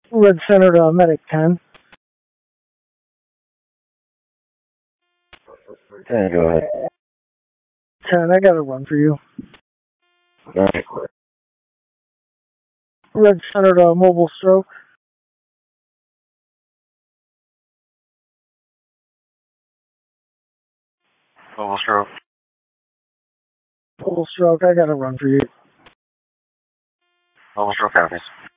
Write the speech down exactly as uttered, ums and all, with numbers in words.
Red Center to Medic ten. ten, go ahead. ten, I got a run for you. Alright. Red Center to Mobile Stroke. Mobile Stroke. Mobile Stroke, I got a run for you. Mobile Stroke copies.